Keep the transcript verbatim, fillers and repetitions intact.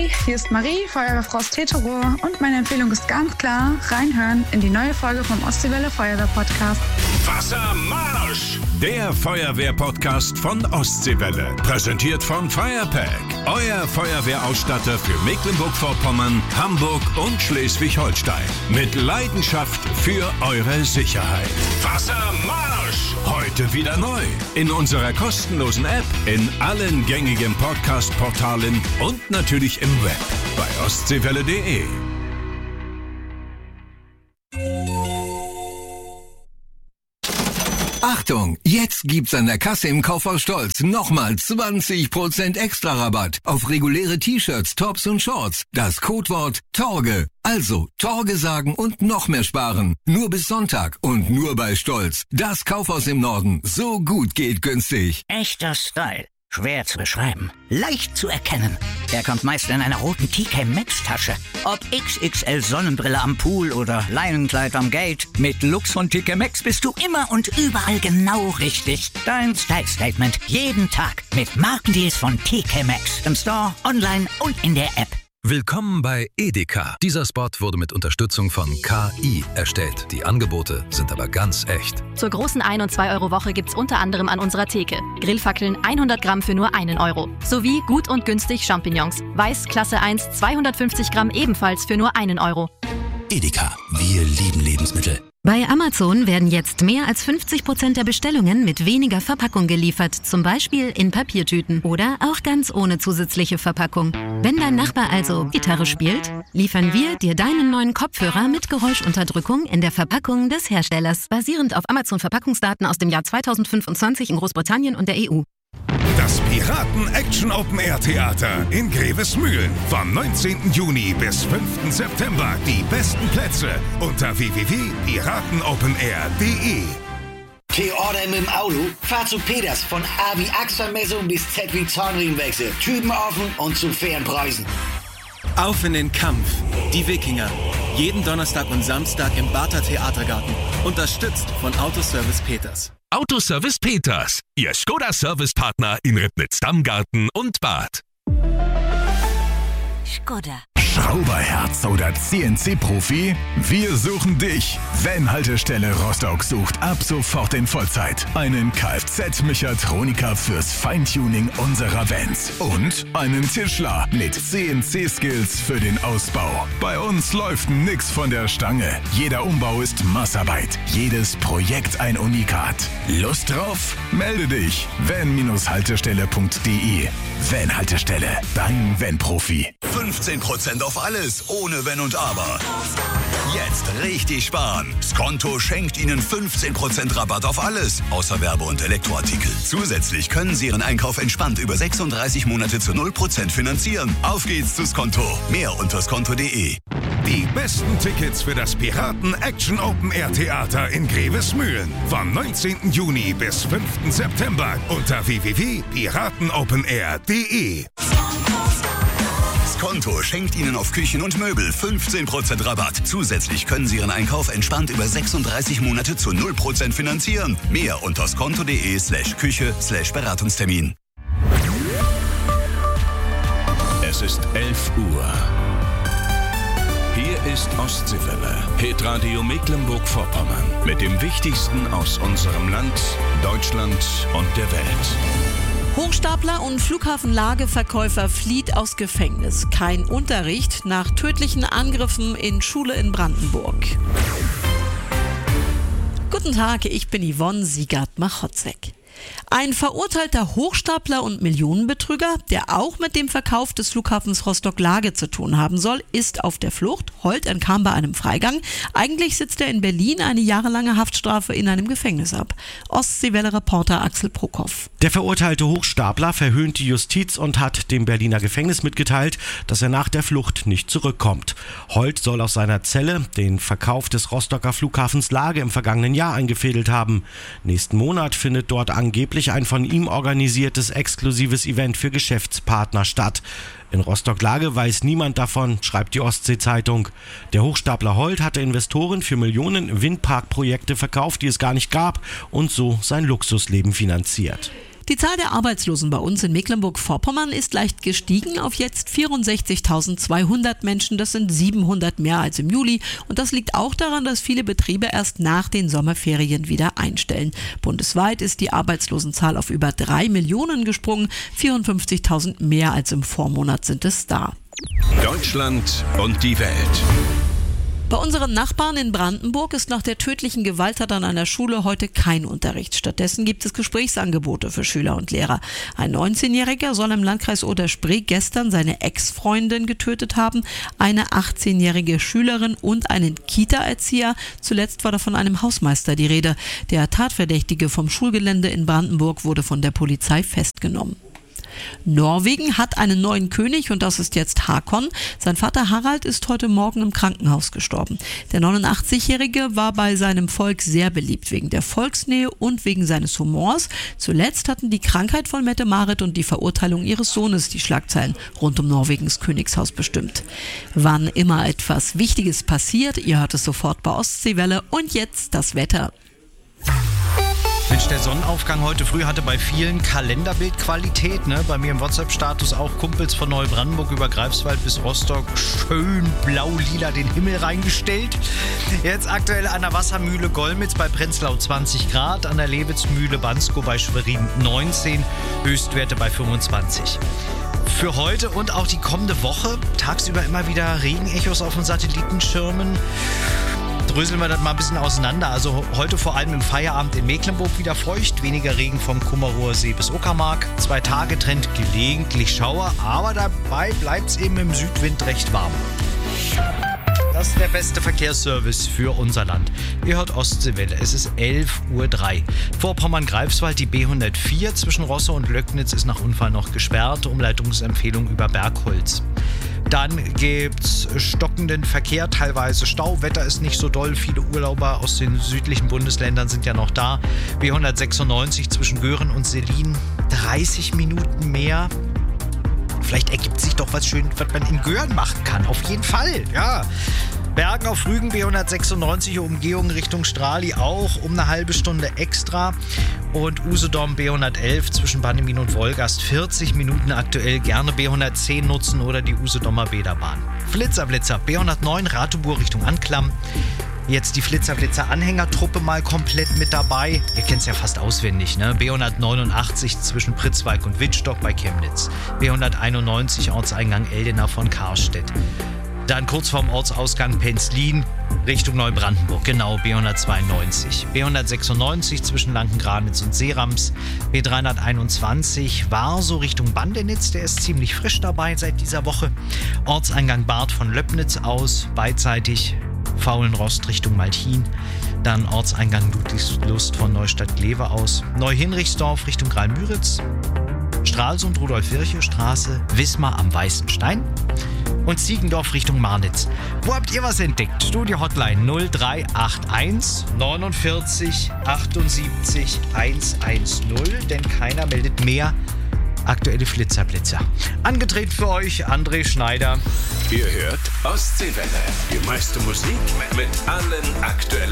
Hi, hier ist Marie, Feuerwehrfrau aus Teterow und meine Empfehlung ist ganz klar, reinhören in die neue Folge vom Ostseewelle Feuerwehr-Podcast. Wassermarsch! Der Feuerwehr-Podcast von Ostseewelle. Präsentiert von Firepack. Euer Feuerwehrausstatter für Mecklenburg-Vorpommern, Hamburg und Schleswig-Holstein. Mit Leidenschaft für eure Sicherheit. Wassermarsch! Heute wieder neu. In unserer kostenlosen App, in allen gängigen Podcast-Portalen und natürlich im Web. Bei ostseewelle punkt de. Achtung, jetzt gibt's an der Kasse im Kaufhaus Stolz nochmal zwanzig Prozent extra Rabatt auf reguläre T-Shirts, Tops und Shorts. Das Codewort Torge. Also Torge sagen und noch mehr sparen. Nur bis Sonntag und nur bei Stolz. Das Kaufhaus im Norden. So gut geht günstig. Echter Style. Schwer zu beschreiben. Leicht zu erkennen. Er kommt meist in einer roten T K Maxx Tasche. Ob X X L Sonnenbrille am Pool oder Leinenkleid am Gate. Mit Lux von T K Maxx bist du immer und überall genau richtig. Dein Style Statement. Jeden Tag. Mit Markendeals von T K Maxx. Im Store, online und in der App. Willkommen bei Edeka. Dieser Spot wurde mit Unterstützung von K I erstellt. Die Angebote sind aber ganz echt. Zur großen ein- und zwei Euro Woche gibt's unter anderem an unserer Theke Grillfackeln hundert Gramm für nur einen Euro. Sowie gut und günstig Champignons. Weiß Klasse eins zweihundertfünfzig Gramm ebenfalls für nur einen Euro. Edeka. Wir lieben Lebensmittel. Bei Amazon werden jetzt mehr als fünfzig Prozent der Bestellungen mit weniger Verpackung geliefert, zum Beispiel in Papiertüten oder auch ganz ohne zusätzliche Verpackung. Wenn dein Nachbar also Gitarre spielt, liefern wir dir deinen neuen Kopfhörer mit Geräuschunterdrückung in der Verpackung des Herstellers, basierend auf Amazon-Verpackungsdaten aus dem Jahr zweitausendfünfundzwanzig in Großbritannien und der E U. Das Piraten-Action-Open-Air-Theater in Grevesmühlen. Vom neunzehnten Juni bis fünften September. Die besten Plätze unter w w w punkt piraten open air punkt de. T-Order mit dem Auto? Fahr zu Peters. Von A wie Achsermessung bis Z wie Zahnriemenwechsel. Typen offen und zu fairen Preisen. Auf in den Kampf. Die Wikinger. Jeden Donnerstag und Samstag im Barther Theatergarten. Unterstützt von Autoservice Peters. Autoservice Peters, Ihr Skoda-Service-Partner in Ribnitz-Dammgarten und Bad. Skoda. Schrauberherz oder C N C-Profi? Wir suchen dich. Van-Haltestelle Rostock sucht ab sofort in Vollzeit einen Kfz-Mechatroniker fürs Feintuning unserer Vans und einen Tischler mit C N C-Skills für den Ausbau. Bei uns läuft nix von der Stange. Jeder Umbau ist Massarbeit. Jedes Projekt ein Unikat. Lust drauf? Melde dich. van Haltestelle punkt de. Van-Haltestelle. Dein Van-Profi. fünfzehn Prozent auf alles, ohne Wenn und Aber. Jetzt richtig sparen. Skonto schenkt Ihnen fünfzehn Prozent Rabatt auf alles, außer Werbe- und Elektroartikel. Zusätzlich können Sie Ihren Einkauf entspannt über sechsunddreißig Monate zu null Prozent finanzieren. Auf geht's zu Skonto. Mehr unter skonto punkt de. Die besten Tickets für das Piraten-Action-Open-Air-Theater in Grevesmühlen. Vom neunzehnten Juni bis fünften September unter w w w punkt piraten open air punkt de. Skonto schenkt Ihnen auf Küchen und Möbel fünfzehn Prozent Rabatt. Zusätzlich können Sie Ihren Einkauf entspannt über sechsunddreißig Monate zu null Prozent finanzieren. Mehr unter skonto punkt de slash Küche slash Beratungstermin. Es ist elf Uhr. Hier ist Ostseewelle, Hitradio Mecklenburg-Vorpommern. Mit dem Wichtigsten aus unserem Land, Deutschland und der Welt. Hochstapler und Flughafenlageverkäufer flieht aus Gefängnis. Kein Unterricht nach tödlichen Angriffen in Schule in Brandenburg. Guten Tag, ich bin Yvonne Siegert-Machotzek. Ein verurteilter Hochstapler und Millionenbetrüger, der auch mit dem Verkauf des Flughafens Rostock-Lage zu tun haben soll, ist auf der Flucht. Holt entkam bei einem Freigang. Eigentlich sitzt er in Berlin eine jahrelange Haftstrafe in einem Gefängnis ab. Ostseewelle-Reporter Axel Prokop. Der verurteilte Hochstapler verhöhnt die Justiz und hat dem Berliner Gefängnis mitgeteilt, dass er nach der Flucht nicht zurückkommt. Holt soll aus seiner Zelle den Verkauf des Rostocker Flughafens Lage im vergangenen Jahr eingefädelt haben. Nächsten Monat findet dort angeblich ein von ihm organisiertes exklusives Event für Geschäftspartner statt. In Rostock-Lage weiß niemand davon, schreibt die Ostsee-Zeitung. Der Hochstapler Holt hatte Investoren für Millionen Windparkprojekte verkauft, die es gar nicht gab, und so sein Luxusleben finanziert. Die Zahl der Arbeitslosen bei uns in Mecklenburg-Vorpommern ist leicht gestiegen auf jetzt vierundsechzigtausendzweihundert Menschen. Das sind siebenhundert mehr als im Juli. Und das liegt auch daran, dass viele Betriebe erst nach den Sommerferien wieder einstellen. Bundesweit ist die Arbeitslosenzahl auf über drei Millionen gesprungen. vierundfünfzigtausend mehr als im Vormonat sind es da. Deutschland und die Welt. Bei unseren Nachbarn in Brandenburg ist nach der tödlichen Gewalttat an einer Schule heute kein Unterricht. Stattdessen gibt es Gesprächsangebote für Schüler und Lehrer. Ein neunzehnjähriger soll im Landkreis Oder-Spree gestern seine Ex-Freundin getötet haben, eine achtzehnjährige Schülerin und einen Kita-Erzieher. Zuletzt war da von einem Hausmeister die Rede. Der Tatverdächtige vom Schulgelände in Brandenburg wurde von der Polizei festgenommen. Norwegen hat einen neuen König und das ist jetzt Hakon. Sein Vater Harald ist heute Morgen im Krankenhaus gestorben. Der neunundachtzigjährige war bei seinem Volk sehr beliebt, wegen der Volksnähe und wegen seines Humors. Zuletzt hatten die Krankheit von Mette-Marit und die Verurteilung ihres Sohnes die Schlagzeilen rund um Norwegens Königshaus bestimmt. Wann immer etwas Wichtiges passiert, ihr hört es sofort bei Ostseewelle und jetzt das Wetter. Mensch, der Sonnenaufgang heute früh hatte bei vielen Kalenderbildqualität. Ne? Bei mir im WhatsApp-Status auch Kumpels von Neubrandenburg über Greifswald bis Rostock schön blau-lila den Himmel reingestellt. Jetzt aktuell an der Wassermühle Golmitz bei Prenzlau zwanzig Grad, an der Lewitzmühle Bansko bei Schwerin neunzehn, Höchstwerte bei fünfundzwanzig. Für heute und auch die kommende Woche tagsüber immer wieder Regenechos auf den Satellitenschirmen. Dröseln wir das mal ein bisschen auseinander. Also heute vor allem im Feierabend in Mecklenburg wieder feucht, weniger Regen vom Kummerower See bis Uckermark. Zwei Tage Trend gelegentlich Schauer, aber dabei bleibt es eben im Südwind recht warm. Das ist der beste Verkehrsservice für unser Land. Ihr hört Ostseewelle, es ist elf Uhr drei. Vorpommern-Greifswald, die B hundertvier zwischen Rosse und Löcknitz ist nach Unfall noch gesperrt. Umleitungsempfehlung über Bergholz. Dann gibt's stockenden Verkehr, teilweise Stau. Wetter ist nicht so doll. Viele Urlauber aus den südlichen Bundesländern sind ja noch da. B hundertsechsundneunzig zwischen Göhren und Selin. dreißig Minuten mehr. Vielleicht ergibt sich doch was Schönes, was man in Göhren machen kann. Auf jeden Fall, ja. Bergen auf Rügen, B hundertsechsundneunzig, Umgehung Richtung Strahli auch um eine halbe Stunde extra. Und Usedom B hundertelf zwischen Bannemin und Wolgast vierzig Minuten aktuell. Gerne B hundertzehn nutzen oder die Usedomer Bäderbahn. Flitzer-Blitzer B hundertneun Ratibor Richtung Anklam. Jetzt die Flitzer-Blitzer-Anhängertruppe mal komplett mit dabei. Ihr kennt es ja fast auswendig, ne? B hundertneunundachtzig zwischen Pritzwalk und Wittstock bei Chemnitz. B hunderteinundneunzig Ortseingang Eldena von Karstedt. Dann kurz vorm Ortsausgang Penzlin Richtung Neubrandenburg, genau B hundertzweiundneunzig. B hundertsechsundneunzig zwischen Lankengranitz und Seerams. B dreihunderteinundzwanzig Warso Richtung Bandenitz, der ist ziemlich frisch dabei seit dieser Woche. Ortseingang Barth von Löppnitz aus, beidseitig Faulenrost Richtung Maltin. Dann Ortseingang Ludwigslust von Neustadt-Glewe aus. Neuhinrichsdorf Richtung Graal-Müritz. Stralsund Rudolf-Virchow Straße, Wismar am Weißen Stein. Und Ziegendorf Richtung Marnitz. Wo habt ihr was entdeckt? Studio Hotline null drei acht eins neunundvierzig achtundsiebzig hundertzehn, denn keiner meldet mehr. Aktuelle Flitzerblitzer. Angetreten für euch André Schneider. Ihr hört Ostseewelle. Die meiste Musik mit allen aktuellen